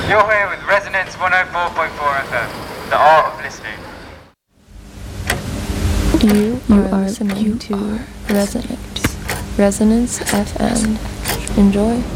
You're here with Resonance 104.4 FM, the art of listening. You are listening to Resonance FM. Enjoy.